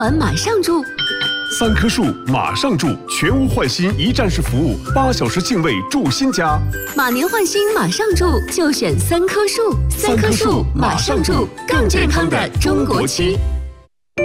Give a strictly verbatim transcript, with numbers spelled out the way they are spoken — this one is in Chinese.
完马上住。 三棵树马上住，全屋换新一站式服务，八小时净位住新家。 马年换新马上住，就选三棵树。三棵树马上住，更健康的中国区。